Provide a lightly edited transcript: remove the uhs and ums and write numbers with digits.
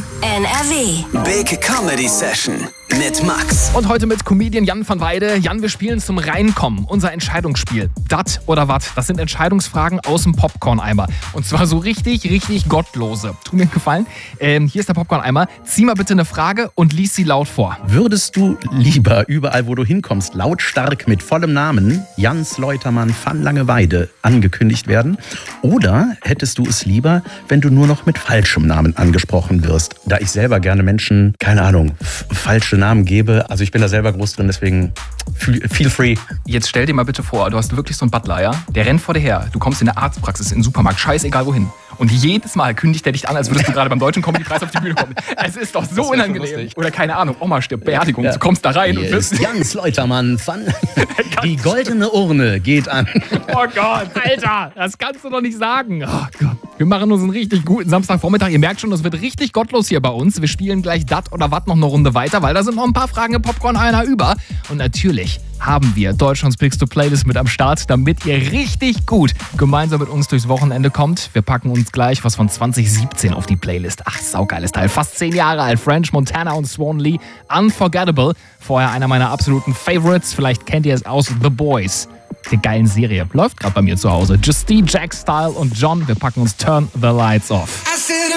NRW. Big Comedy Session mit Max. Und heute mit Comedian Jan van Weide. Jan, wir spielen zum Reinkommen. Unser Entscheidungsspiel. Dat oder wat? Das sind Entscheidungsfragen aus dem Popcorn-Eimer. Und zwar so richtig gottlose. Tu mir einen Gefallen. Hier ist der Popcorn-Eimer. Zieh mal bitte eine Frage und lies sie laut vor. Würdest du lieber überall, wo du hinkommst, lautstark mit vollem Namen Jans Leutermann van Langeweide angekündigt werden? Oder hättest du es lieber, wenn du nur noch mit falschem Namen angesprochen wirst? Da ich selber gerne Menschen, keine Ahnung, falsche Namen gebe, also ich bin da selber groß drin, deswegen feel free. Jetzt stell dir mal bitte vor, du hast wirklich so einen Butler, ja? Der rennt vor dir her. Du kommst in eine Arztpraxis, in den Supermarkt, scheißegal wohin. Und jedes Mal kündigt er dich an, als würdest du gerade beim Deutschen Comedy-Preis auf die Bühne kommen. Es ist doch so unangenehm. Oder keine Ahnung, Oma stirbt, Beerdigung. Ja. Du kommst da rein und wirst... Jans Leutermann van... Die goldene Urne geht an. Oh Gott, Alter, das kannst du doch nicht sagen. Oh Gott. Wir machen uns einen richtig guten Samstagvormittag. Ihr merkt schon, das wird richtig gottlos hier bei uns. Wir spielen gleich dat oder wat noch eine Runde weiter, weil da sind noch ein paar Fragen im Popcorn-Einer über. Und natürlich haben wir Deutschlands Bigste Playlist mit am Start, damit ihr richtig gut gemeinsam mit uns durchs Wochenende kommt. Wir packen uns gleich was von 2017 auf die Playlist. Ach, saugeiles Teil. Fast 10 Jahre alt. French Montana und Swan Lee. Unforgettable. Vorher einer meiner absoluten Favorites. Vielleicht kennt ihr es aus The Boys. Der geilen Serie. Läuft gerade bei mir zu Hause. Justine, Jack Style und John. Wir packen uns Turn the Lights Off.